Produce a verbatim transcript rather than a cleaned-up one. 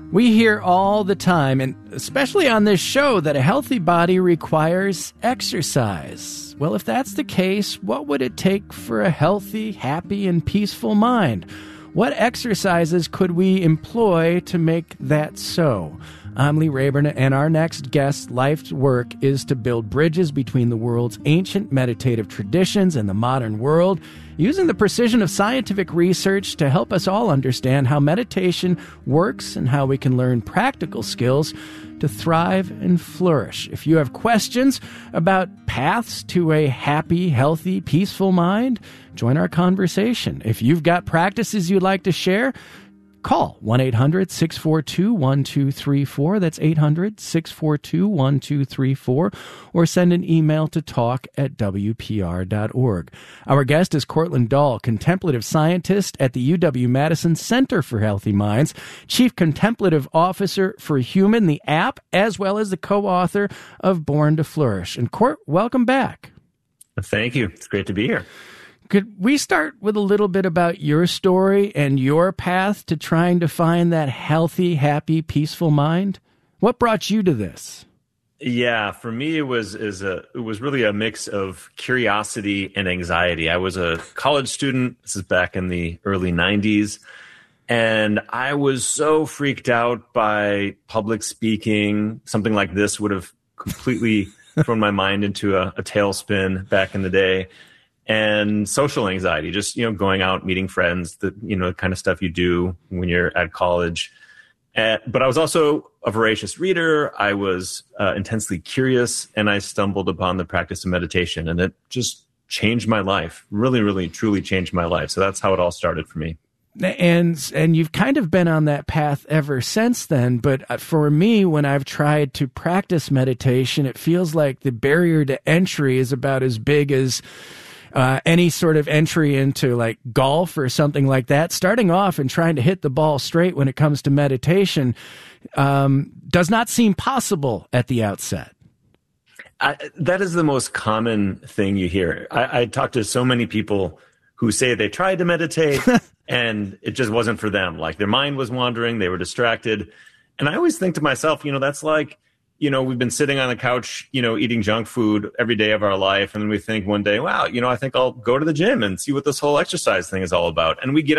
We hear all the time, and especially on this show, that a healthy body requires exercise. Well, if that's the case, what would it take for a healthy, happy, and peaceful mind? What exercises could we employ to make that so? I'm Lee Rayburn, and our next guest's life's work is to build bridges between the world's ancient meditative traditions and the modern world, using the precision of scientific research to help us all understand how meditation works and how we can learn practical skills to thrive and flourish. If you have questions about paths to a happy, healthy, peaceful mind, join our conversation. If you've got practices you'd like to share, call one eight hundred six four two one two three four. That's eight hundred six four two one two three four. Or send an email to talk at w p r dot org. Our guest is Courtland Dahl, contemplative scientist at the U W-Madison Center for Healthy Minds, chief contemplative officer for Human, the app, as well as the co-author of Born to Flourish. And Court, welcome back. Thank you. It's great to be here. Could we start with a little bit about your story and your path to trying to find that healthy, happy, peaceful mind? What brought you to this? Yeah, for me, it was is a it was really a mix of curiosity and anxiety. I was a college student. This is back in the early nineties. And I was so freaked out by public speaking. Something like this would have completely thrown my mind into a, a tailspin back in the day. And social anxiety, just, you know, going out, meeting friends, the, you know, kind of stuff you do when you're at college. Uh, but I was also a voracious reader. I was uh, intensely curious, and I stumbled upon the practice of meditation, and it just changed my life. Really, really, truly changed my life. So that's how it all started for me. And and you've kind of been on that path ever since then. But for me, when I've tried to practice meditation, it feels like the barrier to entry is about as big as Uh, any sort of entry into like golf or something like that. Starting off and trying to hit the ball straight when it comes to meditation um, does not seem possible at the outset. I, that is the most common thing you hear. I, I talk to so many people who say they tried to meditate and it just wasn't for them. Like their mind was wandering, they were distracted. And I always think to myself, you know, that's like, you know, we've been sitting on the couch, you know, eating junk food every day of our life. And then we think one day, wow, you know, I think I'll go to the gym and see what this whole exercise thing is all about. And we get